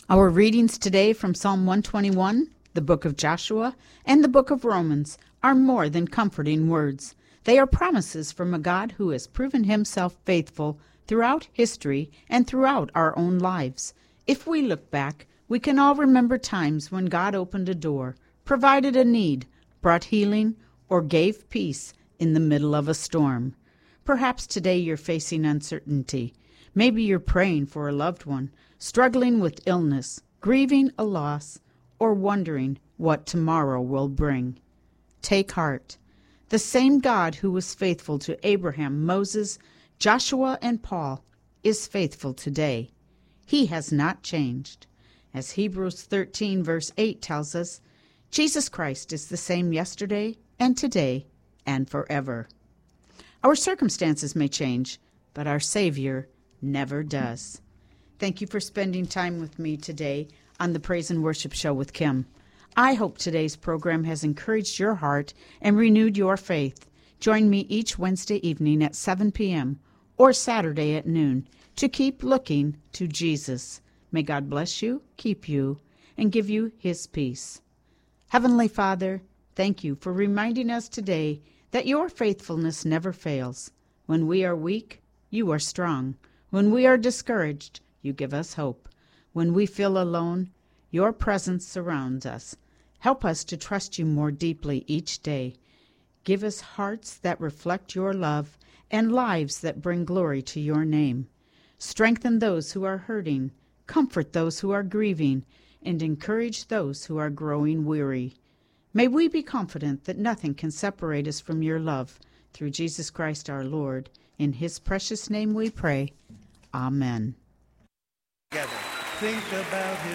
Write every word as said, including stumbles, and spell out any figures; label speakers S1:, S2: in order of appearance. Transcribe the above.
S1: Our readings today from Psalm one twenty-one, the book of Joshua, and the book of Romans are more than comforting words. They are promises from a God who has proven himself faithful throughout history and throughout our own lives. If we look back, we can all remember times when God opened a door, provided a need, brought healing, or gave peace in the middle of a storm. Perhaps today you're facing uncertainty. Maybe you're praying for a loved one, struggling with illness, grieving a loss, or wondering what tomorrow will bring. Take heart. The same God who was faithful to Abraham, Moses, Joshua, and Paul is faithful today. He has not changed. As Hebrews thirteen verse eight tells us, Jesus Christ is the same yesterday and today and forever. Our circumstances may change, but our Savior never does. Thank you for spending time with me today on the Praise and Worship Show with Kim. I hope today's program has encouraged your heart and renewed your faith. Join me each Wednesday evening at seven p.m. or Saturday at noon to keep looking to Jesus. May God bless you, keep you, and give you his peace. Heavenly Father, thank you for reminding us today that your faithfulness never fails. When we are weak, you are strong. When we are discouraged, you give us hope. When we feel alone, your presence surrounds us. Help us to trust you more deeply each day. Give us hearts that reflect your love and lives that bring glory to your name. Strengthen those who are hurting, comfort those who are grieving, and encourage those who are growing weary. May we be confident that nothing can separate us from your love. Through Jesus Christ our Lord. In his precious name we pray. Amen.
S2: Together. Think about his